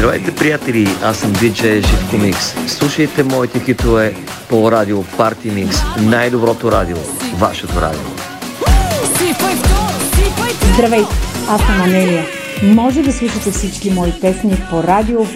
Здравейте, приятели! Аз съм диджей Живко Микс. Слушайте моите хитове по радио Party Mix. Най-доброто радио. Вашето радио. Здравейте! Аз съм Анелия. Може да слушате всички мои песни по радио